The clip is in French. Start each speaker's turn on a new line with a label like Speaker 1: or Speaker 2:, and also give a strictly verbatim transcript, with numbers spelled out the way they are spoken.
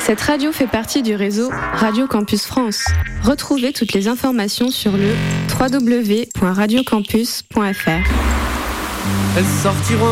Speaker 1: Cette radio fait partie du réseau Radio Campus France. Retrouvez toutes les informations sur le w w w point radio campus point f r.
Speaker 2: Elles sortiront